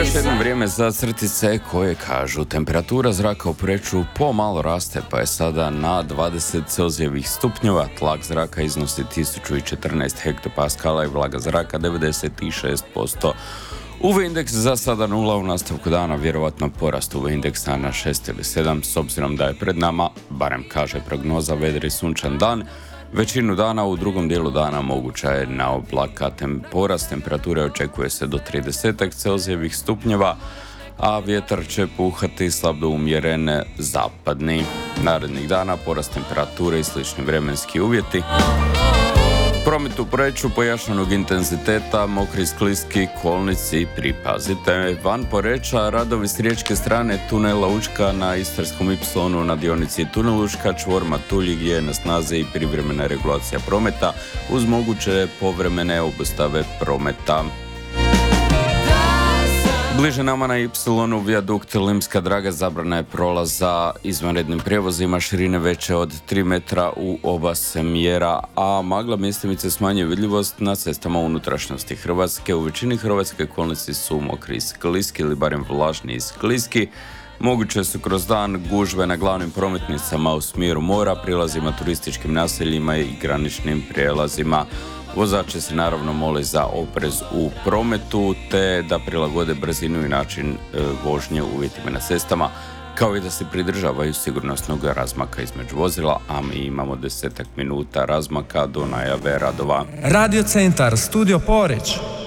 Još jedno vrijeme za crtice koje kažu temperatura zraka u Poreču pomalo raste, pa je sada na 20 Celzijevih stupnjeva, tlak zraka iznosi 1014 hektopaskala i vlaga zraka 96%. UV indeks za sada 0, u nastavku dana vjerovatno porast UV indeksa na 6 ili 7, s obzirom da je pred nama, barem kaže prognoza, vedri sunčan dan. Većinu dana u drugom dijelu dana moguća je na oblaka, porast temperature očekuje se do 30 Celzijevih stupnjeva, a vjetar će puhati slab do umjeren zapadni. Narednih dana porast temperature i slični vremenski uvjeti. Promet u Poreču pojačanog intenziteta, mokri, skliski, kolnici, pripazite. Van Poreča radovi s riječke strane tunela Učka na Istarskom Y na dionici tunel Učka, čvor Matulji gdje je na snazi i privremena regulacija prometa uz moguće povremene obustave prometa. Bliže nama na Y vijadukt Limska Draga zabrana je prolaza izvanrednim prijevozima širine veće od 3 metra u oba smjera, a magla mjestimice smanjuje vidljivost na cestama unutrašnjosti Hrvatske. U većini Hrvatske kolnici su mokri i skliski ili barem vlažni i skliski. Moguće su kroz dan gužve na glavnim prometnicama u smjeru mora, prilazima turističkim naseljima i graničnim prijelazima. Vozači se naravno mole za oprez u prometu te da prilagode brzinu i način vožnje u uvjetima na cestama, kao i da se pridržavaju sigurnosnog razmaka između vozila, a mi imamo 10 minuta razmaka do najave radova. Radio Centar, Studio Poreč.